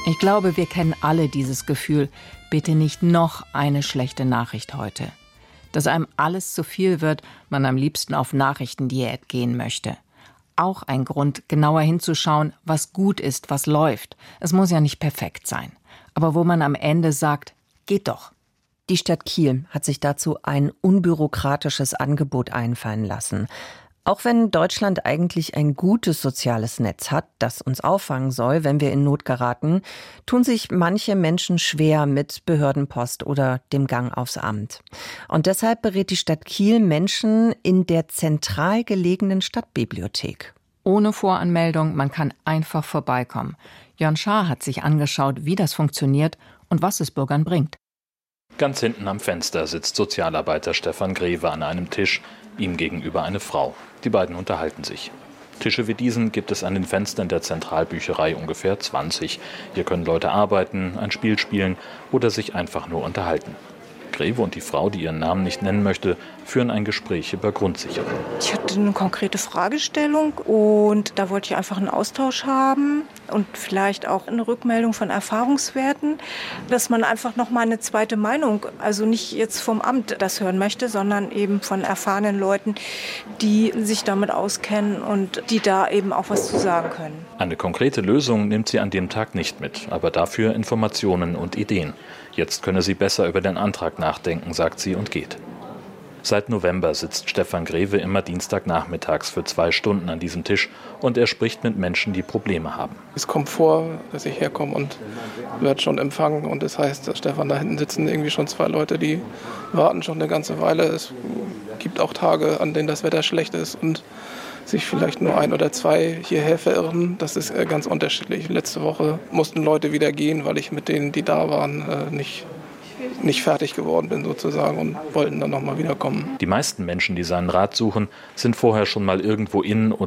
Ich glaube, wir kennen alle dieses Gefühl, bitte nicht noch eine schlechte Nachricht heute. Dass einem alles zu viel wird, man am liebsten auf Nachrichtendiät gehen möchte. Auch ein Grund, genauer hinzuschauen, was gut ist, was läuft. Es muss ja nicht perfekt sein. Aber wo man am Ende sagt, geht doch. Die Stadt Kiel hat sich dazu ein unbürokratisches Angebot einfallen lassen. Auch wenn Deutschland eigentlich ein gutes soziales Netz hat, das uns auffangen soll, wenn wir in Not geraten, tun sich manche Menschen schwer mit Behördenpost oder dem Gang aufs Amt. Und deshalb berät die Stadt Kiel Menschen in der zentral gelegenen Stadtbibliothek. Ohne Voranmeldung, man kann einfach vorbeikommen. Jörn Schaar hat sich angeschaut, wie das funktioniert und was es Bürgern bringt. Ganz hinten am Fenster sitzt Sozialarbeiter Stefan Greve an einem Tisch, ihm gegenüber eine Frau. Die beiden unterhalten sich. Tische wie diesen gibt es an den Fenstern der Zentralbücherei ungefähr 20. Hier können Leute arbeiten, ein Spiel spielen oder sich einfach nur unterhalten. Greve und die Frau, die ihren Namen nicht nennen möchte, führen ein Gespräch über Grundsicherung. Ich hatte eine konkrete Fragestellung und da wollte ich einfach einen Austausch haben und vielleicht auch eine Rückmeldung von Erfahrungswerten, dass man einfach noch mal eine zweite Meinung, also nicht jetzt vom Amt das hören möchte, sondern eben von erfahrenen Leuten, die sich damit auskennen und die da eben auch was zu sagen können. Eine konkrete Lösung nimmt sie an dem Tag nicht mit, aber dafür Informationen und Ideen. Jetzt könne sie besser über den Antrag nachdenken, sagt sie und geht. Seit November sitzt Stefan Greve immer Dienstagnachmittags für 2 Stunden an diesem Tisch und er spricht mit Menschen, die Probleme haben. Es kommt vor, dass ich herkomme und werde schon empfangen und das heißt, Stefan, da hinten sitzen irgendwie schon 2 Leute, die warten schon eine ganze Weile. Es gibt auch Tage, an denen das Wetter schlecht ist und sich vielleicht nur 1 oder 2 hierher verirren. Das ist ganz unterschiedlich. Letzte Woche mussten Leute wieder gehen, weil ich mit denen, die da waren, nicht fertig geworden bin sozusagen und wollten dann nochmal wiederkommen. Die meisten Menschen, die seinen Rat suchen, sind vorher schon mal irgendwo in